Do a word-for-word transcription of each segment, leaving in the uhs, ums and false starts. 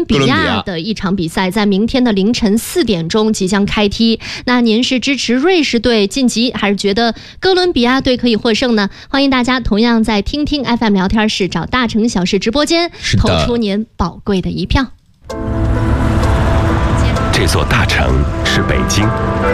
伦比亚的一场比赛，在明天的凌晨四点钟即将开踢。那您是支持瑞士队晋级，还是觉得哥伦比亚队可以获胜呢？欢迎大家同样在听听 F M 聊天室找大城小事直播间，投出您宝贵的一票。 这座大城是北京，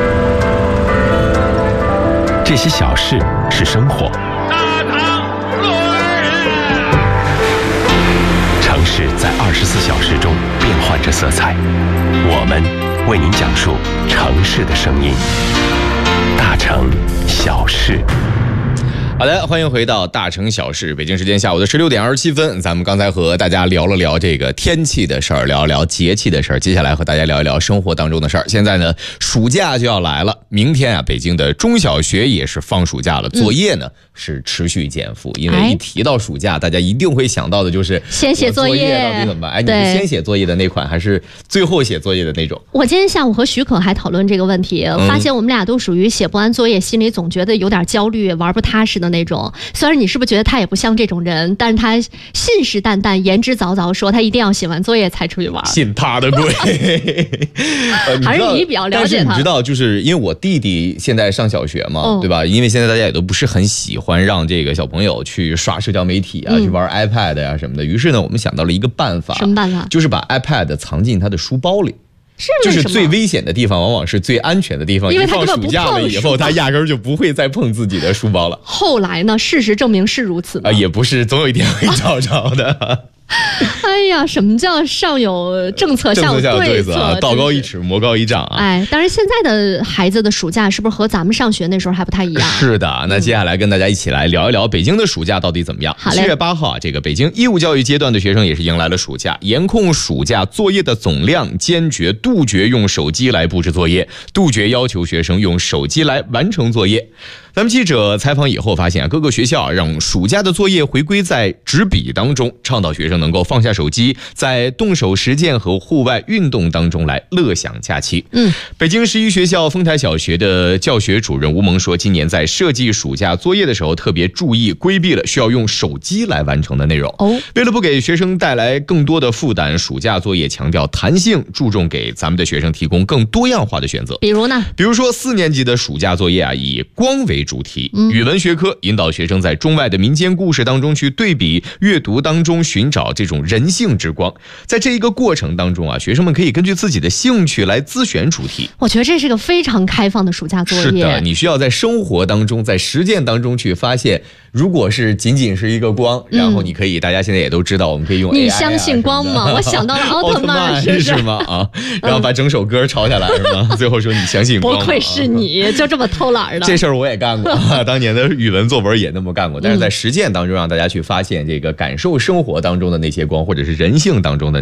这些小事是生活。 大唐落日， 城市在二十四小时中变换着色彩，我们为您讲述城市的声音。大城小事。 好的，欢迎回到大城小事。北京时间下午的十六点二十七分，咱们刚才和大家聊了聊这个天气的事儿，聊一聊节气的事儿，接下来和大家聊一聊生活当中的事儿。现在呢，暑假就要来了，明天啊，北京的中小学也是放暑假了，作业呢、嗯、是持续减负，因为一提到暑假，大家一定会想到的就是先写作业到底怎么办？哎，你是先写作业的那款，还是最后写作业的那种？ 我今天下午和徐可还讨论这个问题，嗯、发现我们俩都属于写不完作业，心里总觉得有点焦虑，玩不踏实的那种。虽然你是不是觉得他也不像这种人，但是他信誓旦旦言之凿凿说他一定要写完作业才出去玩， 信他的鬼呃、还是你比较了解他。 但是你知道，就是因为我弟弟现在上小学嘛、哦、对吧？因为现在大家也都不是很喜欢让这个小朋友去刷社交媒体啊、嗯、去玩 iPad 呀、啊、什么的，于是呢我们想到了一个办法。 什么办法？ 就是把 iPad 藏进他的书包里。 是就是最危险的地方往往是最安全的地方， 因为他一放暑假了以后他压根儿就不会再碰自己的书包了。 后来呢，事实证明是如此啊，也不是，总有一天会找着的。 哎呀，什么叫上有政策下有对策啊？道高一尺，魔高一丈啊！ 哎，当然现在的孩子的暑假是不是和咱们上学那时候还不太一样？ 是的，那接下来跟大家一起来聊一聊北京的暑假到底怎么样。七月八号啊，这个北京义务教育阶段的学生也是迎来了暑假，严控暑假作业的总量，坚决杜绝用手机来布置作业，杜绝要求学生用手机来完成作业。咱们记者采访以后发现啊，各个学校让暑假的作业回归在纸笔当中，倡导学生能够放下手机，在动手实践和户外运动当中来乐享假期。嗯，北京十一学校丰台小学的教学主任吴萌说，今年在设计暑假作业的时候，特别注意规避了需要用手机来完成的内容。哦，为了不给学生带来更多的负担，暑假作业强调弹性，注重给咱们的学生提供更多样化的选择。 比如呢？ 比如说四年级的暑假作业啊，以光为主题，语文学科引导学生在中外的民间故事当中去对比，阅读当中寻找这种人性之光。在这一个过程当中啊，学生们可以根据自己的兴趣来自选主题。 我觉得这是个非常开放的暑假作业。 是的，你需要在生活当中，在实践当中去发现，如果是仅仅是一个光，然后你可以，大家现在也都知道，我们可以用 A I 啊。 你相信光吗？我想到了奥特曼，是是吗？啊，然后把整首歌抄下来是吗？最后说你相信光吗？ 不愧是你，就这么偷懒的。 这事儿我也干过。当年的语文作文也那么干过，但是在实践当中让大家去发现这个感受生活当中的那些光，或者是人性当中的